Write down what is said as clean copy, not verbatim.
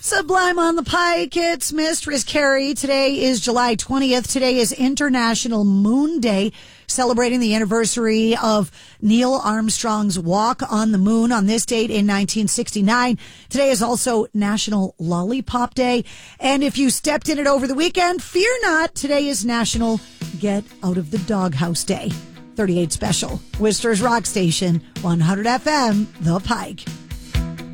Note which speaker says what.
Speaker 1: Sublime on the Pike. It's Mistress Carrie. Today is July 20th. Today is International Moon Day, celebrating the anniversary of Neil Armstrong's walk on the moon on this date in 1969. Today is also National Lollipop Day. And if you stepped in it over the weekend, fear not. Today is National Get Out of the Doghouse Day. 38 special. Worcester's Rock Station, 100 FM, The Pike.